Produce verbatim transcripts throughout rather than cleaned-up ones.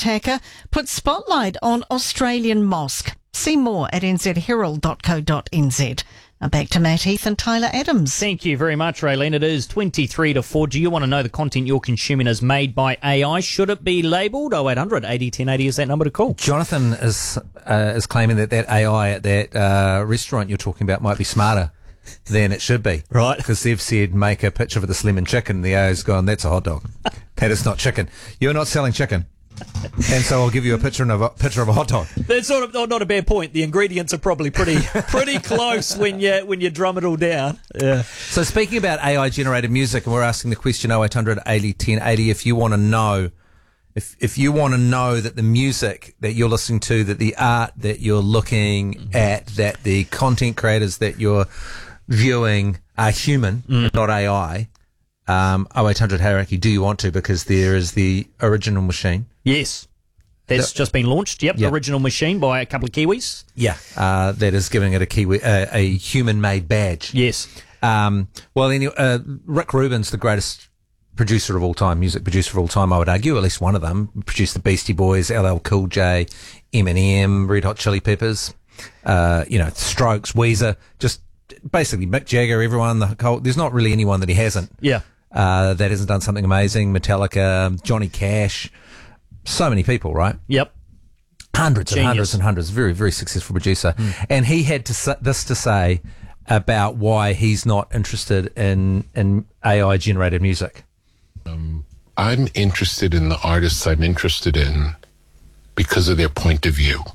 attacker puts spotlight on Australian mosque. See more at n z herald dot co dot n z. Now back to Matt Heath and Tyler Adams. Thank you very much, Raylene. It is twenty-three to four. Do you want to know the content you're consuming is made by A I? Should it be labelled? oh eight hundred eighty ten eighty is that number to call. Jonathan is uh, is claiming that that A I at that uh, restaurant you're talking about might be smarter than it should be. Right. Because they've said, make a picture of the slim chicken. The A I's gone, that's a hot dog. That is not chicken. You're not selling chicken. And so I'll give you a picture of a picture of a hot dog. That's sort of not, not a bad point. The ingredients are probably pretty pretty close when you when you drum it all down. Yeah. So speaking about A I generated music, and we're asking the question oh eight hundred eighty ten eighty if you want to know if if you want to know that the music that you're listening to, that the art that you're looking at, that the content creators that you're viewing are human, mm. not A I. Um, oh eight hundred Hierarchy, do you want to? Because there is the original machine. Yes. That's the, just been launched. Yep, yep. Original machine by a couple of Kiwis. Yeah. Uh, that is giving it a Kiwi, uh, a human-made badge. Yes. Um, well, anyway, uh, Rick Rubin's the greatest producer of all time, music producer of all time, I would argue, at least one of them. Produced the Beastie Boys, L L Cool J, Eminem, Red Hot Chili Peppers, uh, you know, Strokes, Weezer, just basically Mick Jagger, everyone. The whole, there's not really anyone that he hasn't. Yeah. Uh, that hasn't done something amazing. Metallica, Johnny Cash, so many people, right? Yep. Hundreds Genius. and hundreds and hundreds. Very, very successful producer. Mm. And he had to this to say about why he's not interested in, in A I generated music. Um, I'm interested in the artists I'm interested in because of their point of view.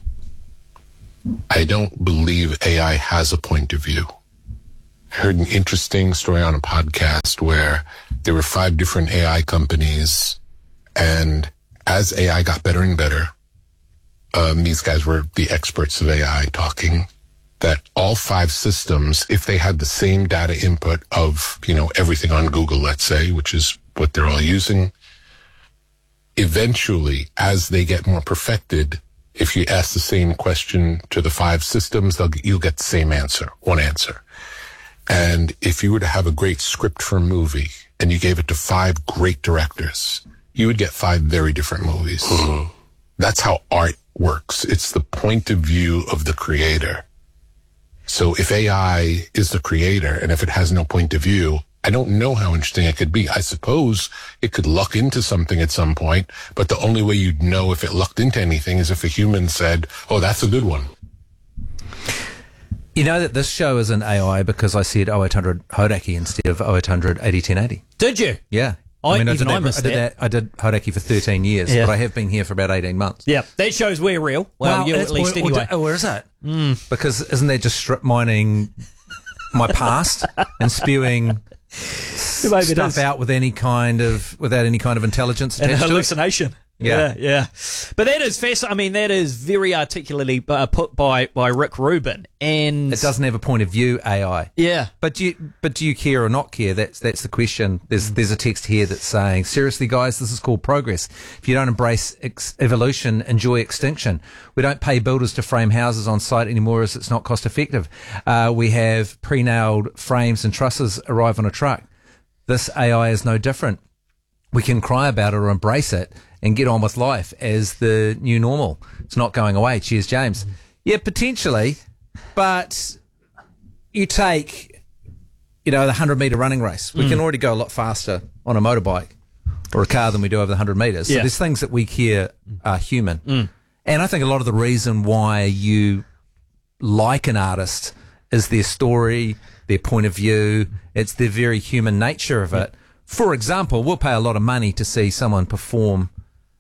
I don't believe A I has a point of view. I heard an interesting story on a podcast where there were five different A I companies, and as A I got better and better, um, these guys were the experts of A I talking, that all five systems, if they had the same data input of, you know, everything on Google, let's say, which is what they're all using, eventually, as they get more perfected, if you ask the same question to the five systems, they'll, you'll get the same answer, one answer. And if you were to have a great script for a movie and you gave it to five great directors, you would get five very different movies. Mm-hmm. That's how art works. It's the point of view of the creator. So if A I is the creator and if it has no point of view, I don't know how interesting it could be. I suppose it could luck into something at some point, but the only way you'd know if it lucked into anything is if a human said, oh, that's a good one. You know that this show is an A I because I said oh eight hundred Hodaki instead of oh eight hundred eighty ten eighty. Did you? Yeah. I, I mean, I even did, I that, missed I did that. that. I did Hodaki for thirteen years, Yeah. but I have been here for about eighteen months. Yeah, that shows we're real. Well, you at least or, anyway. Or, or is it? Mm. Because isn't that just strip mining my past and spewing Maybe stuff out with any kind of without any kind of intelligence and attached to it? hallucination? Yeah. yeah, yeah. But that is fascinating. I mean, that is very articulately uh, put by, by Rick Rubin, and It doesn't have a point of view, A I. yeah, But do you, but do you care or not care? That's that's the question. There's there's a text here that's saying, seriously, guys, this is called progress. If you don't embrace ex- evolution, enjoy extinction. We don't pay builders to frame houses on site anymore as it's not cost effective. Uh, we have pre-nailed frames and trusses arrive on a truck. This A I is no different. We can cry about it or embrace it and get on with life as the new normal. It's not going away. Cheers, James. Mm-hmm. Yeah, potentially, but you take, you know, the hundred metre running race. We mm. can already go a lot faster on a motorbike or a car than we do over the hundred metres. So yeah. there's things that we care are human. Mm. And I think a lot of the reason why you like an artist is their story, their point of view. It's the very human nature of it. For example, we'll pay a lot of money to see someone perform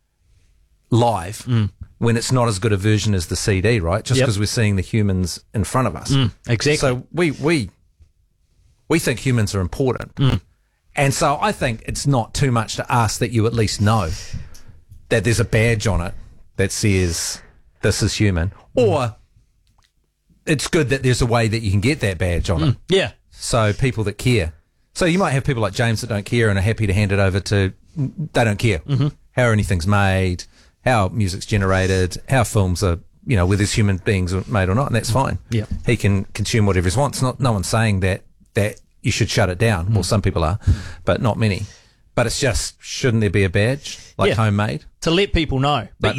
live mm. when it's not as good a version as the C D, right? Just because yep. we're seeing the humans in front of us. Mm, exactly. So we we we think humans are important. Mm. And so I think it's not too much to ask that you at least know that there's a badge on it that says this is human. Mm. Or it's good that there's a way that you can get that badge on mm. it. Yeah. So people that care. So you might have people like James that don't care and are happy to hand it over to, they don't care mm-hmm. how anything's made, how music's generated, how films are, you know, whether human beings are made or not, and that's fine. Yeah. He can consume whatever he wants. Not, no one's saying that, that you should shut it down. Mm. Well, some people are, but not many. But it's just, shouldn't there be a badge, like yeah. homemade? To let people know. But